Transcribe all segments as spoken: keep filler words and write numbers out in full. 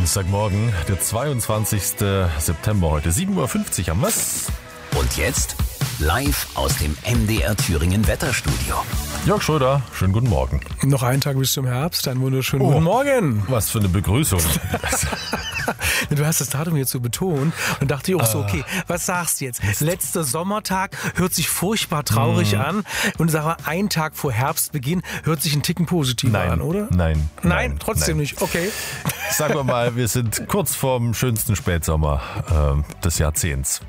Dienstagmorgen, der zweiundzwanzigster September heute, sieben Uhr fünfzig haben wir's. Und jetzt live aus dem M D R Thüringen Wetterstudio. Jörg Schröder, schönen guten Morgen. Noch einen Tag bis zum Herbst, einen wunderschönen Oh, guten Morgen. Was für eine Begrüßung. Du hast das Datum jetzt so betont und dachte ich auch so, okay, was sagst du jetzt? Letzter Sommertag hört sich furchtbar traurig mm. an und sag mal, ein Tag vor Herbstbeginn hört sich ein Ticken positiver nein, an, oder? Nein. Nein, nein trotzdem nein. nicht, okay. Sagen wir mal, wir sind kurz vorm schönsten Spätsommer äh, des Jahrzehnts.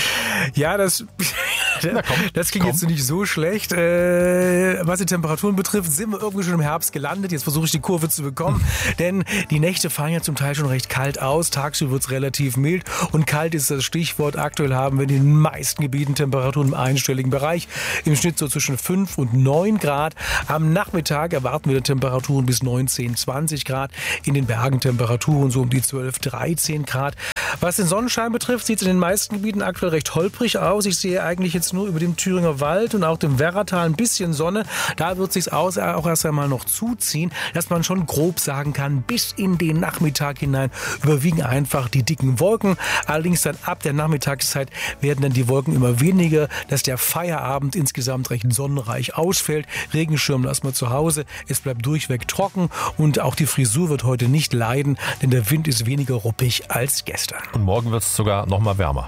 Ja, das, Na komm, das klingt komm. jetzt nicht so schlecht. Äh, was die Temperaturen betrifft, sind wir irgendwie schon im Herbst gelandet. Jetzt versuche ich die Kurve zu bekommen, denn die Nächte fallen ja zum Teil schon recht kalt aus. Tagsüber wird es relativ mild und kalt ist das Stichwort. Aktuell haben wir in den meisten Gebieten Temperaturen im einstelligen Bereich. Im Schnitt so zwischen fünf und neun Grad. Am Nachmittag erwarten wir Temperaturen bis neunzehn, zwanzig Grad. In den Bergen Temperaturen so um die zwölf, dreizehn Grad. Was den Sonnenschein betrifft, sieht es in den meisten Gebieten aktuell recht holprig aus. Ich sehe eigentlich jetzt nur über dem Thüringer Wald und auch dem Werratal ein bisschen Sonne. Da wird es sich auch erst einmal noch zuziehen, dass man schon grob sagen kann, bis in den Nachmittag hinein überwiegen einfach die dicken Wolken. Allerdings dann ab der Nachmittagszeit werden dann die Wolken immer weniger, dass der Feierabend insgesamt recht sonnenreich ausfällt. Regenschirm lassen wir zu Hause. Es bleibt durchweg trocken und auch die Frisur wird heute nicht leiden, denn der Wind ist weniger ruppig als gestern. Und morgen wird es sogar noch mal wärmer.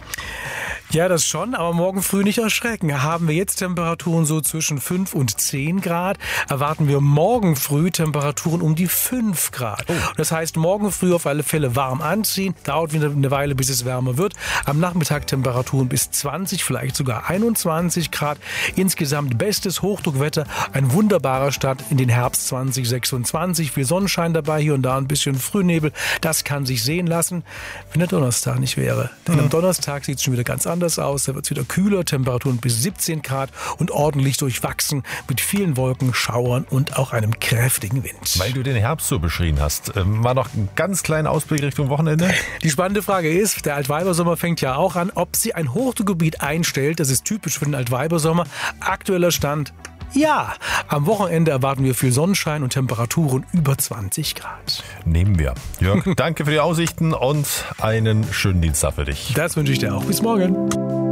Ja, das schon, aber morgen früh nicht erschrecken. Haben wir jetzt Temperaturen so zwischen fünf und zehn Grad, erwarten wir morgen früh Temperaturen um die fünf Grad. Oh. Das heißt, morgen früh auf alle Fälle warm anziehen, dauert wieder eine Weile, bis es wärmer wird. Am Nachmittag Temperaturen bis zwanzig, vielleicht sogar einundzwanzig Grad. Insgesamt bestes Hochdruckwetter, ein wunderbarer Start in den Herbst zwanzig sechsundzwanzig. Viel Sonnenschein dabei, hier und da ein bisschen Frühnebel. Das kann sich sehen lassen, wenn der Donnerstag nicht wäre. Denn am Donnerstag sieht es schon wieder ganz anders aus. Da wird es wieder kühler, Temperaturen bis siebzehn Grad und ordentlich durchwachsen mit vielen Wolken, Schauern und auch einem kräftigen Wind. Weil du den Herbst so beschrien hast, war noch ein ganz kleiner Ausblick Richtung Wochenende? Die spannende Frage ist, der Altweibersommer fängt ja auch an, ob sie ein Hochdruckgebiet einstellt. Das ist typisch für den Altweibersommer. Aktueller Stand: ja, am Wochenende erwarten wir viel Sonnenschein und Temperaturen über zwanzig Grad. Nehmen wir. Jörg, danke für die Aussichten und einen schönen Dienstag für dich. Das wünsche ich dir auch. Bis morgen.